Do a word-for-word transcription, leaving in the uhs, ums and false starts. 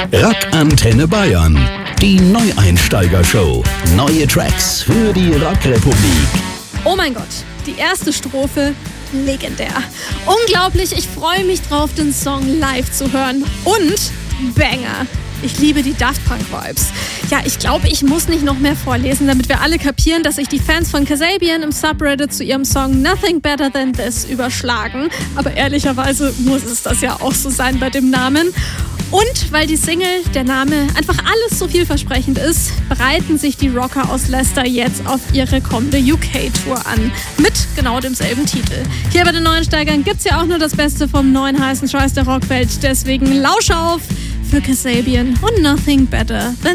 Rock Antenne Bayern. Die Neueinsteiger-Show. Neue Tracks für die Rockrepublik. Oh mein Gott, die erste Strophe, legendär. Unglaublich, ich freue mich drauf, den Song live zu hören. Und Banger. Ich liebe die Daft Punk-Vibes. Ja, ich glaube, ich muss nicht noch mehr vorlesen, damit wir alle kapieren, dass sich die Fans von Kasabian im Subreddit zu ihrem Song Nothing Better Than This überschlagen. Aber ehrlicherweise muss es das ja auch so sein bei dem Namen. Und weil die Single, der Name, einfach alles so vielversprechend ist, bereiten sich die Rocker aus Leicester jetzt auf ihre kommende U K-Tour an. Mit genau demselben Titel. Hier bei den Neuensteigern gibt's ja auch nur das Beste vom neuen heißen Scheiß der Rockwelt. Deswegen lausch auf für Kasabian und Nothing Better Than